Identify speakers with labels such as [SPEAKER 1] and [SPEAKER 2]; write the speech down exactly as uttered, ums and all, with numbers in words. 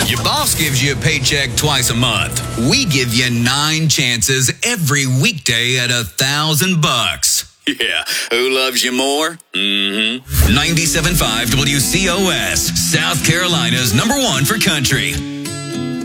[SPEAKER 1] Your boss gives you a paycheck twice a month. We give you nine chances every weekday at a thousand bucks. Yeah, who loves you more? Mm-hmm. ninety-seven point five W C O S, South Carolina's number one for country.